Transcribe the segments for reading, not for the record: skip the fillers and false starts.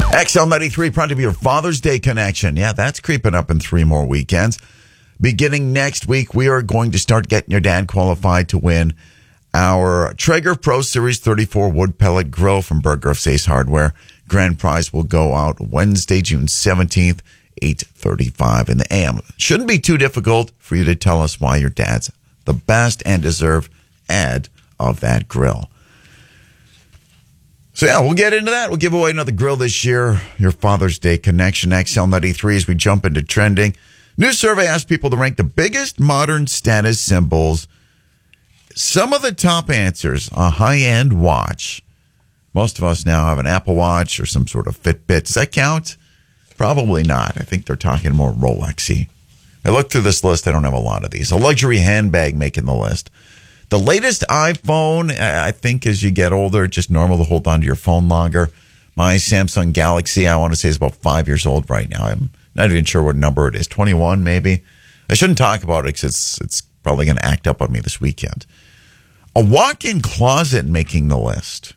XL93 proud to be your Father's Day connection. Yeah, that's creeping up in 3 more weekends. Beginning next week, we are going to start getting your dad qualified to win our Traeger Pro Series 34 wood pellet grill from Burger of Ace Hardware. Grand prize will go out Wednesday, June 17th, 8:35 in the AM. Shouldn't be too difficult for you to tell us why your dad's the best and deserved ad of that grill. So, yeah, we'll get into that. We'll give away another grill this year. Your Father's Day connection, XL93, as we jump into trending. New survey asked people to rank the biggest modern status symbols. Some of the top answers, a high-end watch. Most of us now have an Apple Watch or some sort of Fitbit. Does that count? Probably not. I think they're talking more Rolex-y. I looked through this list. I don't have a lot of these. A luxury handbag making the list. The latest iPhone, I think as you get older, it's just normal to hold on to your phone longer. My Samsung Galaxy, I want to say, is about 5 years old right now. I'm not even sure what number it is. 21, maybe. I shouldn't talk about it because it's probably going to act up on me this weekend. A walk-in closet making the list.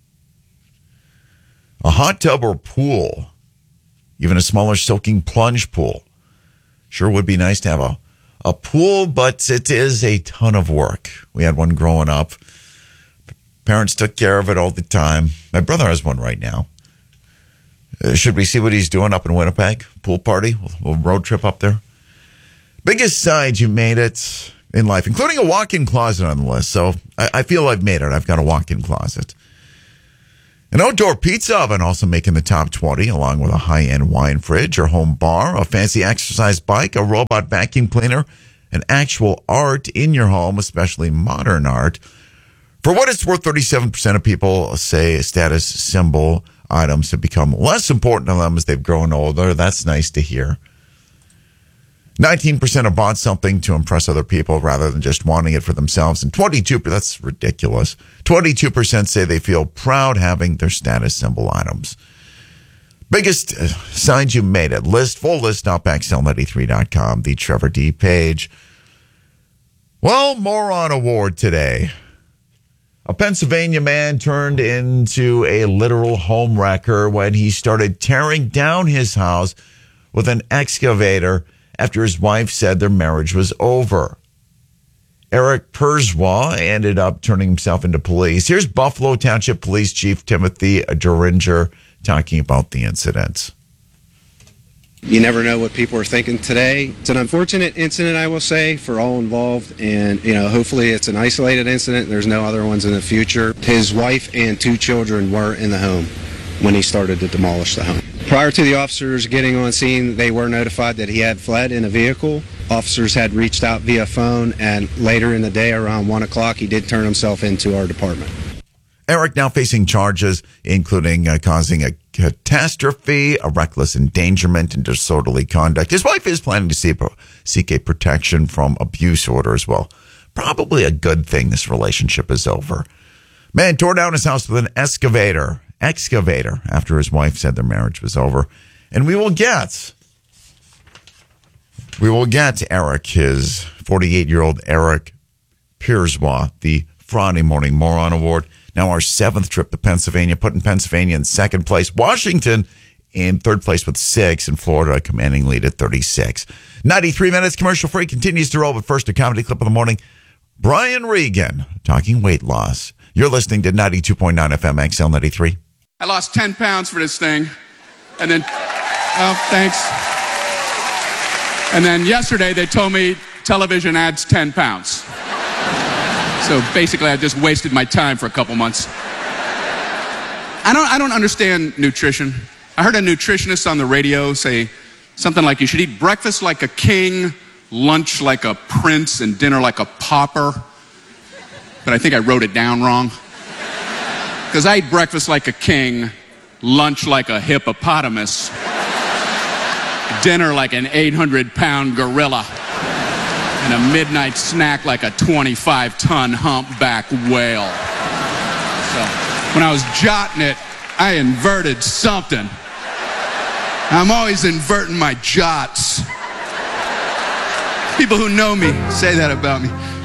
A hot tub or pool. Even a smaller soaking plunge pool. Sure would be nice to have a pool, but it is a ton of work. We had one growing up. Parents took care of it all the time. My brother has one right now. Should we see what he's doing up in Winnipeg? Pool party? We'll road trip up there. Biggest side you made it in life, including a walk-in closet on the list. So I feel I've made it. I've got a walk-in closet. An outdoor pizza oven also making the top 20, along with a high-end wine fridge or home bar, a fancy exercise bike, a robot vacuum cleaner, and actual art in your home, especially modern art. For what it's worth, 37% of people say status symbol items have become less important to them as they've grown older. That's nice to hear. 19% have bought something to impress other people rather than just wanting it for themselves. And 22%, that's ridiculous. 22% say they feel proud having their status symbol items. Biggest signs you made it. Full list up, XL93.com, the Trevor D page. Well, moron award today. A Pennsylvania man turned into a literal home wrecker when he started tearing down his house with an excavator after his wife said their marriage was over. Eric Perswa ended up turning himself into police. Here's Buffalo Township Police Chief Timothy Duringer talking about the incident. You never know what people are thinking today. It's an unfortunate incident, I will say, for all involved. And, hopefully it's an isolated incident and there's no other ones in the future. His wife and 2 children were in the home when he started to demolish the home. Prior to the officers getting on scene, they were notified that he had fled in a vehicle. Officers had reached out via phone, and later in the day, around 1 o'clock, he did turn himself into our department. Eric now facing charges, including causing a catastrophe, a reckless endangerment, and disorderly conduct. His wife is planning to seek a protection from abuse order as well. Probably a good thing this relationship is over. Man tore down his house with an excavator after his wife said their marriage was over. And we will get Eric, his 48-year-old Eric Perswa, the Friday Morning Moron Award. Now our 7th trip to Pennsylvania, putting Pennsylvania in 2nd place. Washington in 3rd place with 6, and Florida a commanding lead at 36. 93 minutes commercial free continues to roll, but first a comedy clip of the morning. Brian Regan talking weight loss. You're listening to 92.9 FM XL93. I lost 10 pounds for this thing. And then, thanks. And then yesterday they told me television adds 10 pounds. So basically I just wasted my time for a couple months. I don't understand nutrition. I heard a nutritionist on the radio say something like you should eat breakfast like a king, lunch like a prince, and dinner like a pauper. But I think I wrote it down wrong. Because I eat breakfast like a king, lunch like a hippopotamus, dinner like an 800-pound gorilla, and a midnight snack like a 25-ton humpback whale. So when I was jotting it, I inverted something. I'm always inverting my jots. People who know me say that about me.